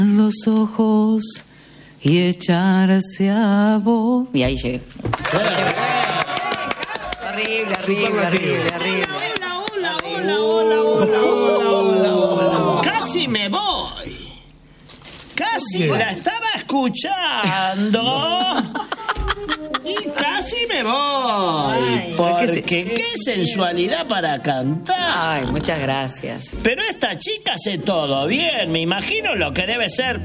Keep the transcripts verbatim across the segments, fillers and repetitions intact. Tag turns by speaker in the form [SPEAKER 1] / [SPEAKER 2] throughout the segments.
[SPEAKER 1] los ojos y echarse a vos. Y ahí llegué. Horrible, horrible, horrible, horrible.
[SPEAKER 2] Hola, hola, hola, hola, hola, hola, hola, hola. Casi me voy. Casi la estaba escuchando. Y casi me voy.
[SPEAKER 1] Ay,
[SPEAKER 2] porque
[SPEAKER 1] qué,
[SPEAKER 2] qué sensualidad para cantar.
[SPEAKER 1] Ay, muchas gracias.
[SPEAKER 2] Pero esta chica hace todo bien. Me imagino lo que debe ser.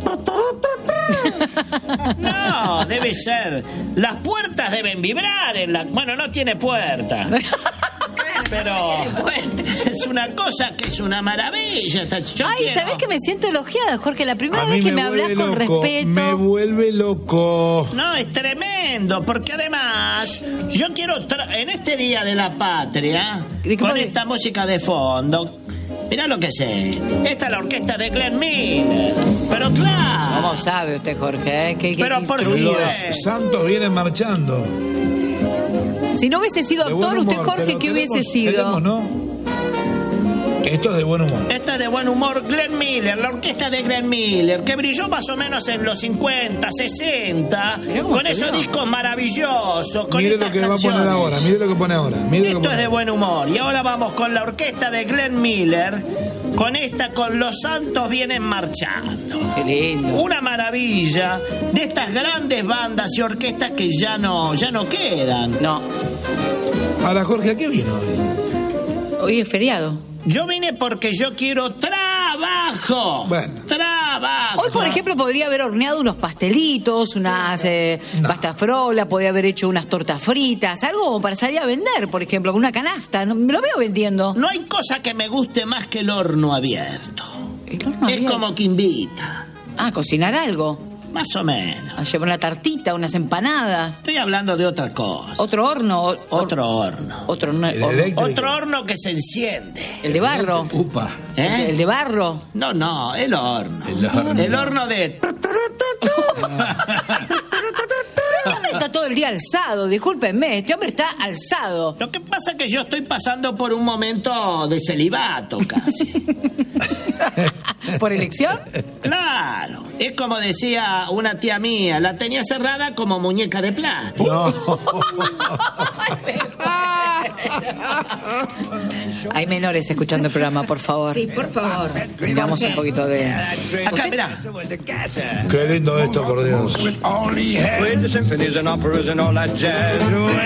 [SPEAKER 2] No, debe ser. Las puertas deben vibrar en la. Bueno, no tiene puerta. Pero es una cosa que es una maravilla. Yo
[SPEAKER 1] Ay,
[SPEAKER 2] quiero...
[SPEAKER 1] ¿sabés que me siento elogiada, Jorge? La primera
[SPEAKER 3] A
[SPEAKER 1] vez
[SPEAKER 3] mí
[SPEAKER 1] que
[SPEAKER 3] me
[SPEAKER 1] me hablas
[SPEAKER 3] vuelve
[SPEAKER 1] con
[SPEAKER 3] loco,
[SPEAKER 1] respeto.
[SPEAKER 3] Me vuelve loco.
[SPEAKER 2] No, es tremendo, porque además yo quiero, tra- en este Día de la Patria, con esta música de fondo, mirá lo que sé, esta es la orquesta de Glenn Miller, pero claro.
[SPEAKER 1] ¿Cómo sabe usted, Jorge? ¿Eh? ¿Qué, qué,
[SPEAKER 2] Pero
[SPEAKER 1] qué
[SPEAKER 2] por
[SPEAKER 1] instruido?
[SPEAKER 3] Los santos vienen marchando.
[SPEAKER 1] Si no hubiese sido
[SPEAKER 3] De buen
[SPEAKER 1] actor, usted,
[SPEAKER 3] humor,
[SPEAKER 1] Jorge,
[SPEAKER 3] pero
[SPEAKER 1] ¿qué
[SPEAKER 3] tenemos-
[SPEAKER 1] hubiese sido?
[SPEAKER 3] tenemos, ¿no? Esto es de buen humor.
[SPEAKER 2] Esta es de buen humor, Glenn Miller, la orquesta de Glenn Miller, que brilló más o menos en los cincuenta, sesenta, con esos discos maravillosos, con
[SPEAKER 3] Mire
[SPEAKER 2] estas
[SPEAKER 3] lo que va a
[SPEAKER 2] canciones.
[SPEAKER 3] poner ahora, mire lo que pone ahora. Mire lo que
[SPEAKER 2] Esto
[SPEAKER 3] pone
[SPEAKER 2] es de
[SPEAKER 3] ahora.
[SPEAKER 2] buen humor. Y ahora vamos con la orquesta de Glenn Miller, con esta, con Los Santos Vienen Marchando.
[SPEAKER 1] Qué lindo.
[SPEAKER 2] Una maravilla de estas grandes bandas y orquestas que ya no, ya no quedan.
[SPEAKER 1] No,
[SPEAKER 3] Ahora, Jorge, ¿a qué vino hoy?
[SPEAKER 1] hoy es feriado.
[SPEAKER 2] Yo vine porque yo quiero trabajo.
[SPEAKER 3] Bueno.
[SPEAKER 2] Trabajo.
[SPEAKER 1] Hoy, por ejemplo, podría haber horneado unos pastelitos, unas eh,
[SPEAKER 3] No.
[SPEAKER 1] pasta frola, podría haber hecho unas tortas fritas, algo como para salir a vender, por ejemplo, con una canasta. No, me lo veo vendiendo.
[SPEAKER 2] No hay cosa que me guste más que el horno abierto.
[SPEAKER 1] El horno
[SPEAKER 2] Es
[SPEAKER 1] abierto.
[SPEAKER 2] como que invita.
[SPEAKER 1] Ah, cocinar algo.
[SPEAKER 2] Más o menos.
[SPEAKER 1] A llevar una tartita, unas empanadas.
[SPEAKER 2] Estoy hablando de otra cosa.
[SPEAKER 1] Otro horno. o-
[SPEAKER 2] Otro horno.
[SPEAKER 1] Otro horno.
[SPEAKER 3] El
[SPEAKER 1] horno.
[SPEAKER 3] eléctrico.
[SPEAKER 2] Otro horno que se enciende.
[SPEAKER 1] El de barro.
[SPEAKER 4] Upa.
[SPEAKER 2] ¿Eh?
[SPEAKER 1] El de barro.
[SPEAKER 2] No, no, el horno.
[SPEAKER 4] El horno.
[SPEAKER 2] El horno de...
[SPEAKER 1] Este hombre está todo el día alzado, discúlpenme, este hombre está alzado.
[SPEAKER 2] Lo que pasa es que yo estoy pasando por un momento de celibato casi.
[SPEAKER 1] ¿Por elección?
[SPEAKER 2] Claro, es como decía una tía mía, la tenía cerrada como muñeca de plástico.
[SPEAKER 3] No.
[SPEAKER 1] Hay menores escuchando el programa, por favor.
[SPEAKER 5] Sí, por favor.
[SPEAKER 1] Tengamos un poquito de...
[SPEAKER 2] Acá, mirá.
[SPEAKER 3] Qué lindo esto, por Dios.
[SPEAKER 6] Played the symphonies and operas and all that jazz.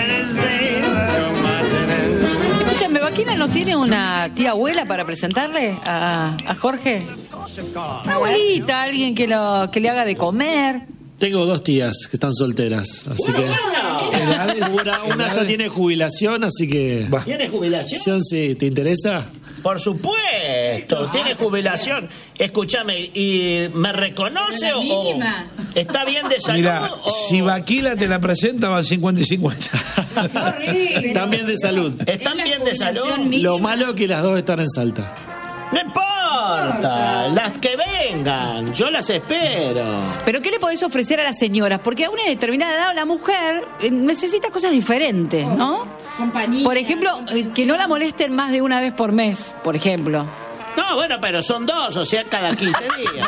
[SPEAKER 1] Escúchame, ¿Vaquina no tiene una tía abuela para presentarle a, a Jorge? Una abuelita, alguien que, lo, que le haga de comer.
[SPEAKER 4] Tengo dos tías que están solteras, así que
[SPEAKER 3] Edades,
[SPEAKER 4] una, una ya
[SPEAKER 3] edades.
[SPEAKER 4] tiene jubilación, así que
[SPEAKER 3] Va.
[SPEAKER 2] ¿Tiene jubilación?
[SPEAKER 4] sí, ¿te interesa?
[SPEAKER 2] Por supuesto, tiene jubilación. Escúchame, ¿y me reconoce
[SPEAKER 5] Pero la
[SPEAKER 2] o, o
[SPEAKER 5] mínima.
[SPEAKER 2] está bien de salud?
[SPEAKER 3] Mira,
[SPEAKER 2] o-
[SPEAKER 3] si Vaquila te la presenta, va cincuenta y cincuenta.
[SPEAKER 5] Horrible.
[SPEAKER 4] También de salud.
[SPEAKER 2] ¿Están
[SPEAKER 5] Es la
[SPEAKER 2] bien de salud?
[SPEAKER 5] jubilación mínima.
[SPEAKER 4] Lo malo es que las dos están en Salta.
[SPEAKER 2] No importa, las que vengan, yo las espero.
[SPEAKER 1] ¿Pero qué le podés ofrecer a las señoras? Porque a una determinada edad la mujer eh, necesita cosas diferentes, ¿no?
[SPEAKER 5] Compañía.
[SPEAKER 1] Por ejemplo, eh, que no la molesten más de una vez por mes, por ejemplo.
[SPEAKER 2] No, bueno, pero son dos, o sea, cada quince días.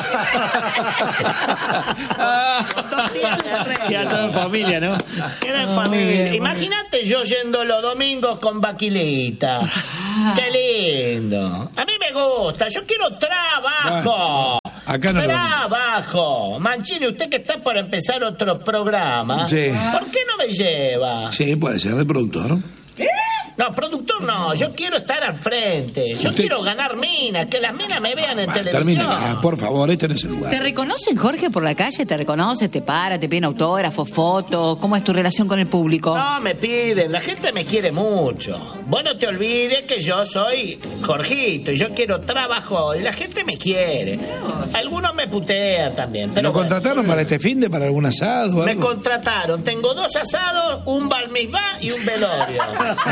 [SPEAKER 2] Con dos días de arreglo.
[SPEAKER 4] Queda todo en familia, ¿no?
[SPEAKER 2] Queda en
[SPEAKER 1] Ah, muy
[SPEAKER 2] familia.
[SPEAKER 1] bien, muy
[SPEAKER 2] Imagínate yo yendo los domingos con Vaquilita. Qué lindo. A mí me gusta, yo quiero trabajo.
[SPEAKER 3] Acá no lo
[SPEAKER 2] Trabajo. Manchini, usted que está por empezar otro programa,
[SPEAKER 3] Sí.
[SPEAKER 2] ¿por qué no me lleva?
[SPEAKER 3] Sí, puede ser de productor.
[SPEAKER 2] No, productor no, yo quiero estar al frente. Yo
[SPEAKER 3] Usted-
[SPEAKER 2] quiero ganar minas, que las minas me vean en televisión.
[SPEAKER 3] Termine ya, por favor, este no es el
[SPEAKER 1] ¿Te
[SPEAKER 3] lugar.
[SPEAKER 1] reconocen, Jorge, por la calle? ¿Te reconocen? ¿Te paran? ¿Te piden autógrafos, fotos? ¿Cómo es tu relación con el público?
[SPEAKER 2] No, me piden, la gente me quiere mucho. Vos no te olvides que yo soy Jorgito y yo quiero trabajo y la gente me quiere. Algunos me putean también. Pero
[SPEAKER 3] ¿Lo
[SPEAKER 2] bueno,
[SPEAKER 3] contrataron para este fin de para algún asado o
[SPEAKER 2] me
[SPEAKER 3] algo?
[SPEAKER 2] contrataron. Tengo dos asados, un bar mitzvah y un velorio.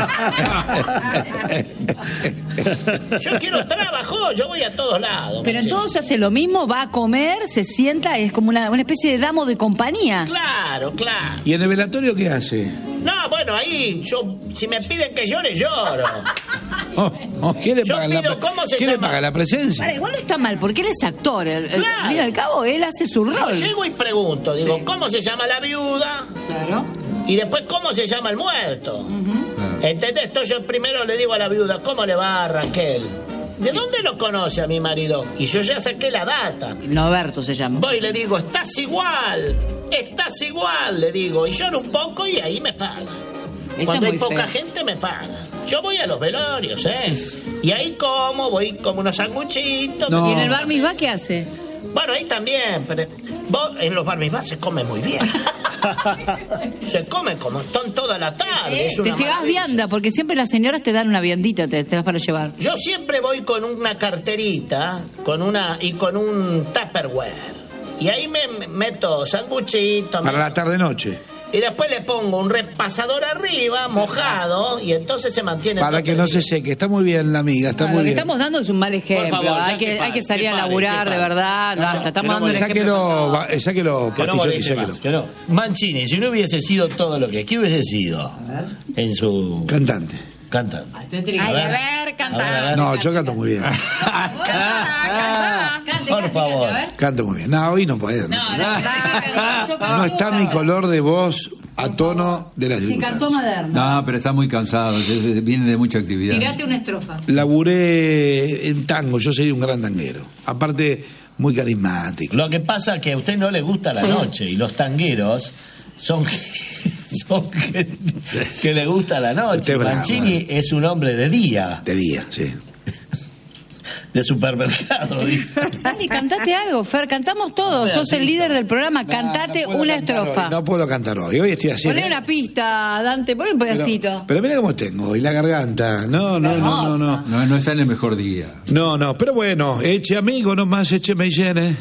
[SPEAKER 2] Yo quiero trabajo, yo voy a todos lados.
[SPEAKER 1] Pero
[SPEAKER 2] Manchini.
[SPEAKER 1] entonces hace lo mismo, va a comer, se sienta, es como una, una especie de damo de compañía.
[SPEAKER 2] Claro, claro.
[SPEAKER 3] ¿Y en el velatorio qué hace?
[SPEAKER 2] No, bueno, ahí yo, si me piden que llore, lloro.
[SPEAKER 3] Oh, ¿Quién le
[SPEAKER 2] Yo
[SPEAKER 3] paga, la,
[SPEAKER 2] pido, ¿cómo se
[SPEAKER 3] ¿quién le
[SPEAKER 2] llama?
[SPEAKER 3] paga la presencia?
[SPEAKER 1] Vale, igual no está mal, porque él es actor. El, el-
[SPEAKER 2] Claro.
[SPEAKER 1] Mira, al cabo, él hace su
[SPEAKER 2] Yo
[SPEAKER 1] rol.
[SPEAKER 2] llego y pregunto, digo,
[SPEAKER 1] Sí.
[SPEAKER 2] ¿cómo se llama la viuda?
[SPEAKER 1] Claro.
[SPEAKER 2] Y después, ¿cómo se llama el muerto? ¿Entendés? Entonces yo primero le digo a la viuda, ¿cómo le va a Raquel? ¿De dónde lo conoce a mi marido? Y yo ya saqué la data.
[SPEAKER 1] Noberto se llama.
[SPEAKER 2] Voy y le digo, estás igual, estás igual, le digo. Y lloro un poco y ahí me paga.
[SPEAKER 1] Esa
[SPEAKER 2] Cuando
[SPEAKER 1] es
[SPEAKER 2] hay
[SPEAKER 1] muy
[SPEAKER 2] poca
[SPEAKER 1] fea.
[SPEAKER 2] gente me paga. Yo voy a los velorios, ¿eh? Y ahí como, voy como unos sanguchitos.
[SPEAKER 3] No.
[SPEAKER 1] ¿Y en el bar misbah qué hace?
[SPEAKER 2] Bueno, ahí también, pero vos, en los bar mitzvah se come muy bien. Se come como están toda la tarde. Es
[SPEAKER 1] Te
[SPEAKER 2] una
[SPEAKER 1] llevas
[SPEAKER 2] maravilla.
[SPEAKER 1] vianda, porque siempre las señoras te dan una viandita, te, te das para llevar.
[SPEAKER 2] Yo siempre voy con una carterita con una y con un Tupperware. Y ahí me me meto sanguchito.
[SPEAKER 3] Para
[SPEAKER 2] me-
[SPEAKER 3] la tarde-noche.
[SPEAKER 2] Y después le pongo un repasador arriba, mojado, y entonces se mantiene...
[SPEAKER 3] Para
[SPEAKER 2] todo
[SPEAKER 3] que
[SPEAKER 2] el
[SPEAKER 3] no
[SPEAKER 2] día.
[SPEAKER 3] se seque. Está muy bien la amiga, está
[SPEAKER 1] Bueno,
[SPEAKER 3] muy
[SPEAKER 1] lo que
[SPEAKER 3] bien.
[SPEAKER 1] estamos dando es un mal ejemplo.
[SPEAKER 2] Por favor, ya
[SPEAKER 1] hay,
[SPEAKER 2] que
[SPEAKER 1] que,
[SPEAKER 2] pare,
[SPEAKER 1] hay que salir
[SPEAKER 2] que
[SPEAKER 1] a
[SPEAKER 2] pare,
[SPEAKER 1] laburar,
[SPEAKER 2] que
[SPEAKER 1] de
[SPEAKER 2] pare.
[SPEAKER 1] verdad.
[SPEAKER 2] No,
[SPEAKER 1] Basta, estamos
[SPEAKER 2] no
[SPEAKER 1] dando un ejemplo.
[SPEAKER 3] Sáquelo, va- sáquelo,
[SPEAKER 2] Que no
[SPEAKER 3] Pastichotti,
[SPEAKER 2] moleste
[SPEAKER 3] sáquelo.
[SPEAKER 2] más, que no. Mancini, si no hubiese sido todo lo que... ¿Qué hubiese sido? En su...
[SPEAKER 3] Cantante.
[SPEAKER 2] Cantante.
[SPEAKER 5] Ay, a ver,
[SPEAKER 2] A ver, a
[SPEAKER 5] canta.
[SPEAKER 2] ver.
[SPEAKER 3] No, yo canto muy bien.
[SPEAKER 2] Por favor.
[SPEAKER 3] Canto muy bien. No, hoy no puedo. No, no está mi color de voz a tono de las
[SPEAKER 1] Se cantó
[SPEAKER 3] circunstancias.
[SPEAKER 1] moderno.
[SPEAKER 7] No, pero está muy cansado, viene de mucha actividad.
[SPEAKER 1] Tirate una estrofa.
[SPEAKER 3] Laburé en tango, yo sería un gran tanguero. Aparte, muy carismático.
[SPEAKER 2] Lo que pasa es que a usted no le gusta la noche y los tangueros son, son gente que le gusta la noche.
[SPEAKER 3] Usted es bravo,
[SPEAKER 2] Mancini
[SPEAKER 3] eh.
[SPEAKER 2] es un hombre de día,
[SPEAKER 3] De día, sí.
[SPEAKER 2] de supermercado. digo.
[SPEAKER 1] Dale, cantate algo, Fer, cantamos todos. Sos el líder del programa, cantate
[SPEAKER 3] No, no puedo
[SPEAKER 1] una
[SPEAKER 3] cantar
[SPEAKER 1] estrofa.
[SPEAKER 3] hoy, no puedo cantar hoy. Hoy estoy haciendo.
[SPEAKER 1] Poné una pista, Dante, poné un pedacito.
[SPEAKER 3] Pero, pero mira cómo tengo. Y la garganta. No, no, no, no, no.
[SPEAKER 7] No, no está en el mejor día.
[SPEAKER 3] No, no. Pero bueno, eche amigo nomás, écheme y llene.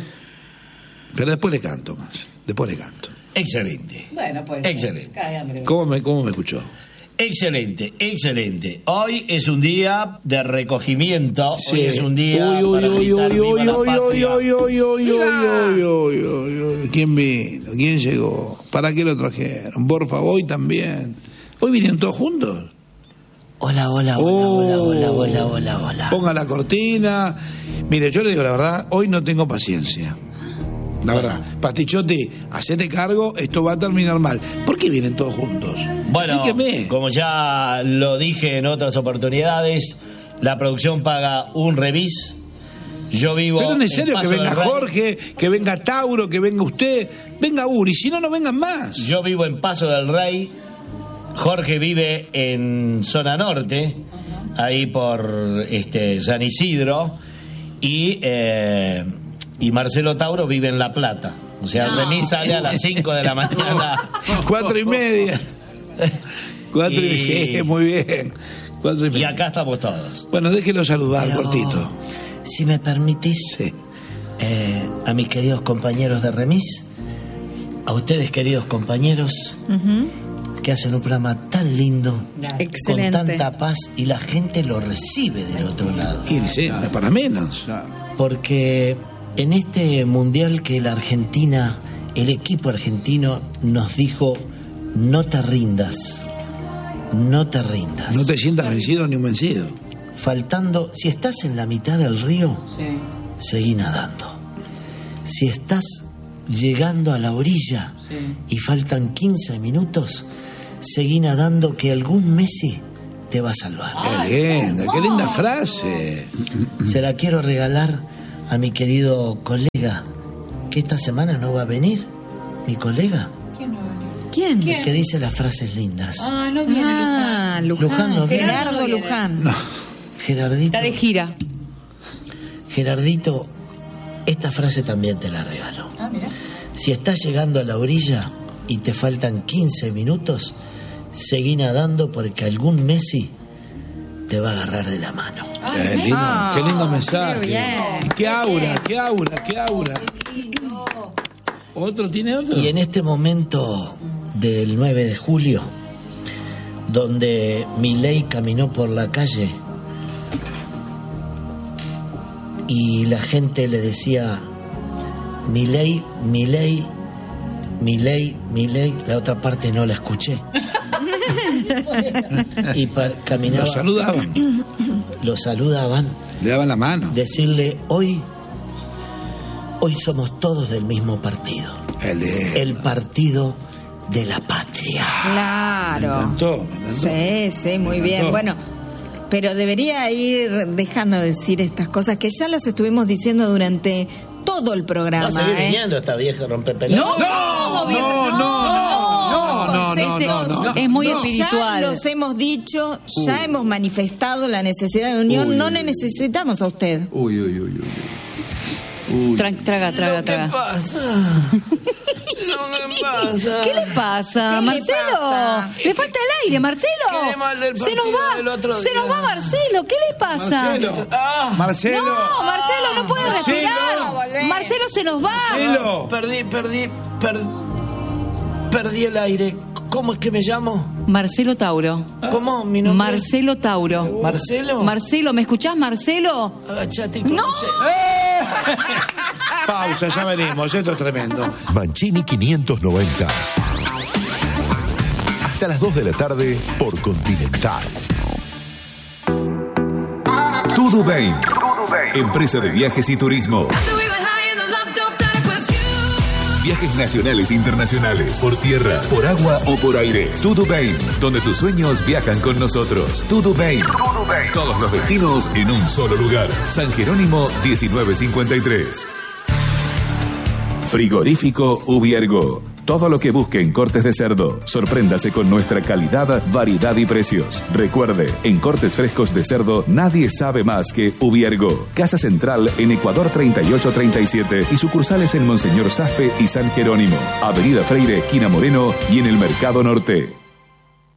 [SPEAKER 3] Pero después le canto más. Después le canto.
[SPEAKER 2] Excelente.
[SPEAKER 1] Bueno, pues.
[SPEAKER 2] Excelente.
[SPEAKER 1] Cae hambre.
[SPEAKER 3] ¿Cómo me, cómo me escuchó?
[SPEAKER 2] Excelente, excelente. Hoy es un día de recogimiento. Hoy es un día
[SPEAKER 3] Uy, uy,
[SPEAKER 2] para
[SPEAKER 3] uy,
[SPEAKER 2] gritar
[SPEAKER 3] uy,
[SPEAKER 2] viva
[SPEAKER 3] uy,
[SPEAKER 2] la
[SPEAKER 3] uy, uy,
[SPEAKER 2] patria.
[SPEAKER 3] uy, uy, uy, uy, uy, uy, uy, uy. ¿Quién vino? ¿Quién llegó? ¿Para qué lo trajeron? Borfa, hoy también. ¿Hoy vinieron todos juntos?
[SPEAKER 2] Hola, hola, hola,
[SPEAKER 3] Oh.
[SPEAKER 2] hola, hola, hola, hola, hola.
[SPEAKER 3] Ponga la cortina. Mire, yo le digo la verdad, hoy no tengo paciencia. La verdad. Pastichotti, hacete cargo, esto va a terminar mal. ¿Por qué vienen todos juntos?
[SPEAKER 2] Bueno,
[SPEAKER 3] Explíqueme.
[SPEAKER 2] como ya lo dije en otras oportunidades, la producción paga un remis. Yo vivo.
[SPEAKER 3] Pero es necesario
[SPEAKER 2] en
[SPEAKER 3] que
[SPEAKER 2] Paso
[SPEAKER 3] venga
[SPEAKER 2] del Rey.
[SPEAKER 3] Jorge, que venga Tauro, que venga usted. Venga Uri, si no, no vengan más.
[SPEAKER 2] Yo vivo en Paso del Rey. Jorge vive en zona norte, ahí por este San Isidro. Y, eh, y Marcelo Tauro vive en La Plata. O sea, el remis sale a las cinco de la mañana.
[SPEAKER 3] Cuatro y media. Cuatro y,
[SPEAKER 2] Y-
[SPEAKER 3] sí, muy bien. Cuatro y
[SPEAKER 2] Y
[SPEAKER 3] media.
[SPEAKER 2] acá estamos todos.
[SPEAKER 3] Bueno, déjelo saludar,
[SPEAKER 2] Pero,
[SPEAKER 3] cortito.
[SPEAKER 2] Si me permitís,
[SPEAKER 3] Sí.
[SPEAKER 2] eh, a mis queridos compañeros de remis, a ustedes queridos compañeros, que hacen un programa tan lindo,
[SPEAKER 5] Excelente.
[SPEAKER 2] con tanta paz, y la gente lo recibe del otro lado.
[SPEAKER 3] Y sí, no es para menos.
[SPEAKER 2] Porque en este mundial que la Argentina, el equipo argentino nos dijo, no te rindas, no te rindas.
[SPEAKER 3] No te sientas vencido ni un vencido.
[SPEAKER 2] Faltando, si estás en la mitad del río,
[SPEAKER 1] Sí.
[SPEAKER 2] seguí nadando. Si estás llegando a la orilla y faltan quince minutos, seguí nadando, que algún Messi te va a salvar.
[SPEAKER 3] Qué linda, qué linda frase.
[SPEAKER 2] Se la quiero regalar a mi querido colega, que esta semana no va a venir, mi colega,
[SPEAKER 5] ¿Quién?
[SPEAKER 2] el que dice las frases lindas.
[SPEAKER 1] Ah, no viene
[SPEAKER 5] Ah, Luján.
[SPEAKER 2] Luján no viene.
[SPEAKER 5] Gerardo
[SPEAKER 1] No viene.
[SPEAKER 5] Luján.
[SPEAKER 2] Gerardito,
[SPEAKER 1] Está de gira.
[SPEAKER 2] Gerardito, esta frase también te la regalo. Si estás llegando a la orilla y te faltan quince minutos, seguí nadando, porque algún Messi te va a agarrar de la mano.
[SPEAKER 3] Qué lindo,
[SPEAKER 5] Ah,
[SPEAKER 3] qué lindo
[SPEAKER 5] qué
[SPEAKER 3] mensaje.
[SPEAKER 5] bien.
[SPEAKER 3] Qué aura, qué aura, qué aura. ¿Otro tiene otro?
[SPEAKER 2] Y en este momento del nueve de julio, donde Milei caminó por la calle y la gente le decía, Milei, Milei, Milei, Milei, la otra parte no la escuché. Y pa- caminaba,
[SPEAKER 3] Lo saludaban.
[SPEAKER 2] lo saludaban,
[SPEAKER 3] Le daban la mano.
[SPEAKER 2] decirle, hoy, hoy somos todos del mismo partido.
[SPEAKER 3] El,
[SPEAKER 2] El partido de la patria.
[SPEAKER 3] Me
[SPEAKER 5] Claro.
[SPEAKER 3] encantó, me encantó.
[SPEAKER 5] Sí, sí, muy
[SPEAKER 3] Me
[SPEAKER 5] bien.
[SPEAKER 3] encantó.
[SPEAKER 5] Bueno, pero debería ir dejando de decir estas cosas que ya las estuvimos diciendo durante todo el programa.
[SPEAKER 2] Va a seguir
[SPEAKER 5] ¿eh?
[SPEAKER 2] viniendo esta vieja rompepelotas.
[SPEAKER 1] No,
[SPEAKER 3] No,
[SPEAKER 1] viejo,
[SPEAKER 3] no, no, no, no, no, no, no.
[SPEAKER 1] Es muy
[SPEAKER 5] No,
[SPEAKER 1] espiritual.
[SPEAKER 5] Ya los hemos dicho, ya hemos manifestado la necesidad de unión.
[SPEAKER 7] Uy,
[SPEAKER 5] no
[SPEAKER 7] uy,
[SPEAKER 5] le
[SPEAKER 7] uy.
[SPEAKER 5] necesitamos a usted.
[SPEAKER 7] Uy, uy, uy, uy. Uy.
[SPEAKER 1] Tra- traga, traga, traga.
[SPEAKER 2] pasa? No me pasa.
[SPEAKER 1] ¿Qué le pasa,
[SPEAKER 5] ¿Qué le
[SPEAKER 1] Marcelo?
[SPEAKER 5] pasa?
[SPEAKER 1] Le falta el aire, Marcelo.
[SPEAKER 2] Quedé mal del
[SPEAKER 1] Se nos
[SPEAKER 2] partido del
[SPEAKER 1] va.
[SPEAKER 2] otro
[SPEAKER 1] Se nos
[SPEAKER 2] día.
[SPEAKER 1] va, Marcelo. ¿Qué le pasa?
[SPEAKER 3] Marcelo.
[SPEAKER 2] Ah,
[SPEAKER 3] Marcelo.
[SPEAKER 1] No, Marcelo, no puede
[SPEAKER 3] Marcelo.
[SPEAKER 1] respirar.
[SPEAKER 5] Volvé.
[SPEAKER 1] Marcelo se nos va.
[SPEAKER 3] Marcelo.
[SPEAKER 2] perdí, perdí, per- perdí el aire. ¿Cómo es que me llamo?
[SPEAKER 1] Marcelo Tauro.
[SPEAKER 2] ¿Cómo? Mi nombre es-
[SPEAKER 1] Marcelo Tauro.
[SPEAKER 2] ¿Marcelo?
[SPEAKER 1] Marcelo, ¿me escuchás, Marcelo?
[SPEAKER 2] Agachate y
[SPEAKER 1] No.
[SPEAKER 2] conoce.
[SPEAKER 3] Pausa, ya venimos. Esto es tremendo.
[SPEAKER 8] Mancini quinientos noventa. Hasta las dos de la tarde por Continental.
[SPEAKER 9] Tudubain, empresa de viajes y turismo. Viajes nacionales e internacionales, por tierra, por agua o por aire. Tudubain, donde tus sueños viajan con nosotros. Tudubain. Todos los destinos en un solo lugar. San Jerónimo diecinueve cincuenta y tres. Frigorífico Ubiergo. Todo lo que busque en cortes de cerdo. Sorpréndase con nuestra calidad, variedad y precios. Recuerde, en cortes frescos de cerdo nadie sabe más que Ubiergo. Casa Central en Ecuador treinta y ocho treinta y siete y sucursales en Monseñor Saspe y San Jerónimo. Avenida Freire, esquina Moreno y en el Mercado Norte.